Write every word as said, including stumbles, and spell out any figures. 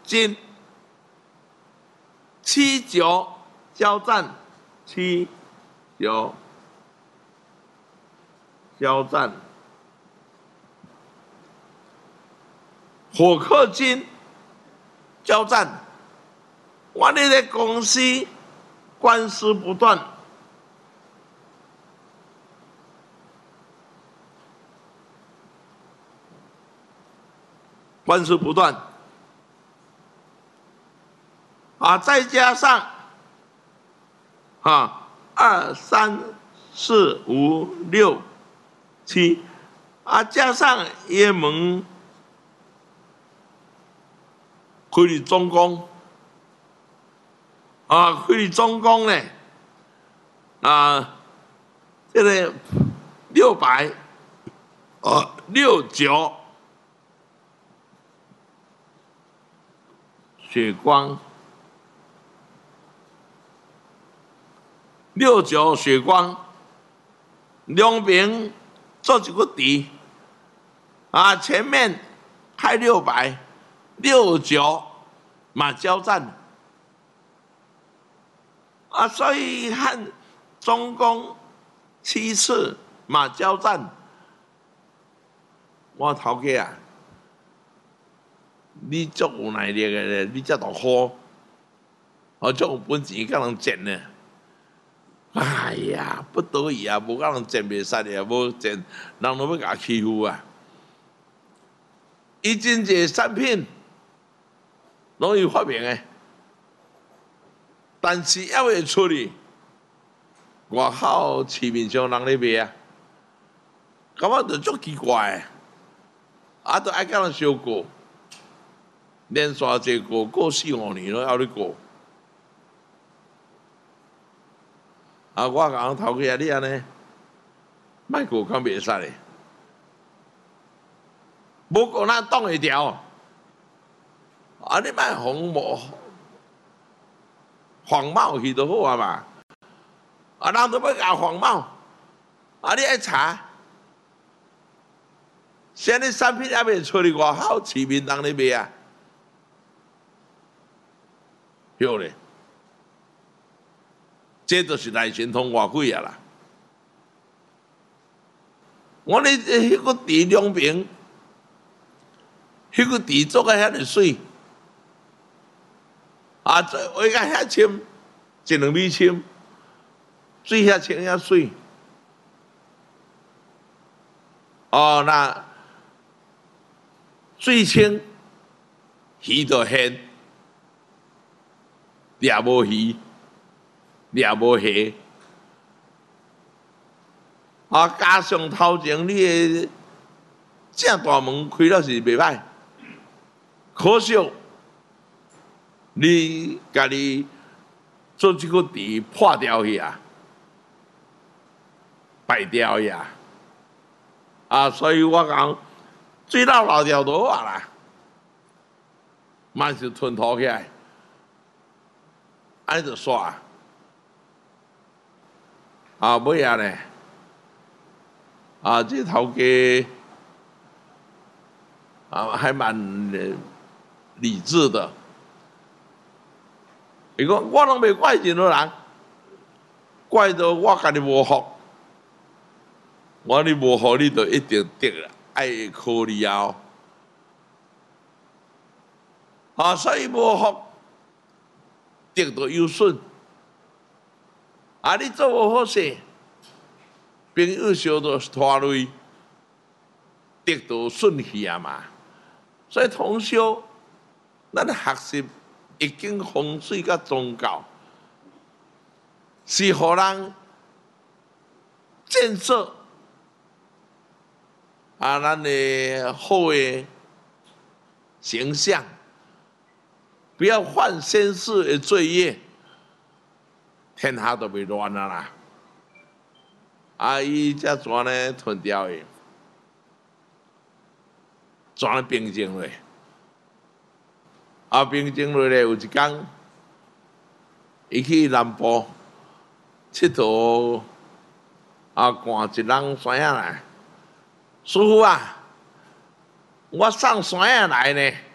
金，七九交战，七九交战，火克金交战。我哋嘅公司官司不断，官司不断。啊，再加上啊，二三四五六七，啊，加上也门开立总工，啊，开立总工呢，啊，这个六百，呃，六九，血光。六九血光，两边做一个底，啊，前面开六百，六九嘛交战，啊，所以和中共七次嘛交战，我头家啊，你足有耐力的咧，你这大好，我足有本钱甲人赚呢。哎呀，不得已啊，无甲人争袂使的啊，无争，人都要甲欺负啊！伊真济产品拢伊发明的，但是还未出去，外口市面上人咧卖啊，感觉就足奇怪的，啊，都爱甲人相过，连续这过过四五年拢还咧过。啊！我甲人头家你安尼，莫过讲袂使嘞，无过咱挡会牢。啊！你莫黄帽黄帽去就好啊嘛。啊，人都要咬黄帽，啊，你爱查，现在产品还未出去外口，市面人咧卖啊，晓咧。这就是内神通外鬼啊啦！我咧迄个地两边，迄个地做个遐尼水，啊，做画甲遐深，一两米深，水遐清遐水。哦，那水清，鱼就现，掠无鱼。掠无虾，啊！加上头前你的正大门开了是袂歹，可惜你家己做这个地破掉去啊，败掉去啊，啊！所以我讲水漏漏掉就好啊啦，嘛是吞吐起来，安就煞。啊，尾啊呢？啊，这头家啊，还蛮理智的。伊讲我拢袂怪任何人，怪到我家己无福。我你无福，你就一定得啦，爱考虑后。啊，所以无福得到有损。啊！你做无好势，朋友小到拖累，得到顺气啊嘛。所以通宵，咱学习易经风水甲宗教，是互人建设啊，咱的好的形象，不要犯先世的罪业。天下都袂乱啊啦！啊，伊只船呢吞掉的，船平静落，啊平静落咧，有一天，伊去南部佚佗，啊，赶一人山下来，师傅啊，我上山下来呢。